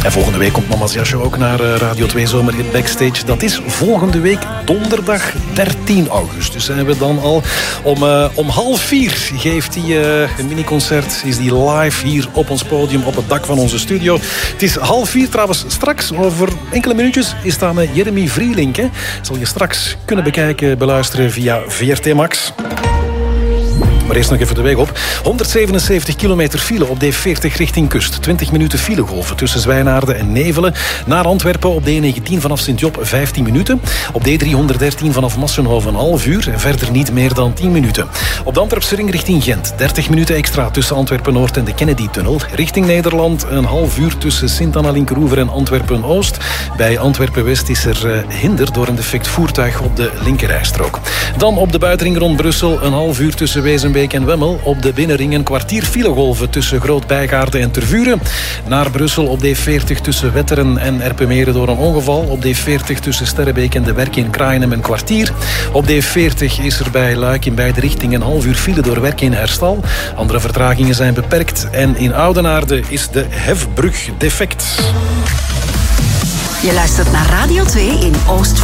En volgende week komt Mama's Jasje ook naar Radio 2 Zomerhit Backstage. Dat is volgende week donderdag 13 augustus. Zijn we dan al om 3:30 geeft hij een miniconcert. Is die live hier op ons podium op het dak van onze studio. Het is 3:30 trouwens. Straks over enkele minuutjes is dan Jeremy Vrielink. Hè? Zal je straks kunnen bekijken, beluisteren via VRT Max. Maar eerst nog even de weg op. 177 kilometer file op de E40 richting kust. 20 minuten filegolven tussen Zwijnaarden en Nevelen. Naar Antwerpen op de E19 vanaf Sint-Job 15 minuten. Op de E313 vanaf Massenhoven een half uur. En verder niet meer dan 10 minuten. Op de Antwerpse ring richting Gent. 30 minuten extra tussen Antwerpen-Noord en de Kennedy-tunnel. Richting Nederland een half uur tussen Sint-Anna-Linkeroever en Antwerpen-Oost. Bij Antwerpen-West is er hinder door een defect voertuig op de linkerrijstrook. Dan op de buitenring rond Brussel een half uur tussen Wezenbeek en Wemmel. Op de binnenring een kwartier filegolven tussen Groot-Bijgaarden en Tervuren. Naar Brussel op de E40 tussen Wetteren en Erpenmeren door een ongeval. Op de E40 tussen Sterrebeek en de Werk in Kraaienhem een kwartier. Op de E40 is er bij Luik in beide richtingen een half uur file door Werk in Herstal. Andere vertragingen zijn beperkt. En in Oudenaarde is de hefbrug defect. Je luistert naar Radio 2 in Oost-Vlaanderen.